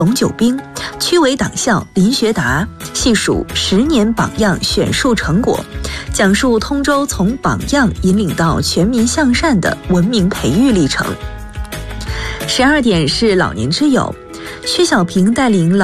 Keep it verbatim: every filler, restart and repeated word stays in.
龙九兵，区委党校林学达细数十年榜样选树成果，讲述通州从榜样引领到全民向善的文明培育历程。十二点是老年之友，薛小平带领老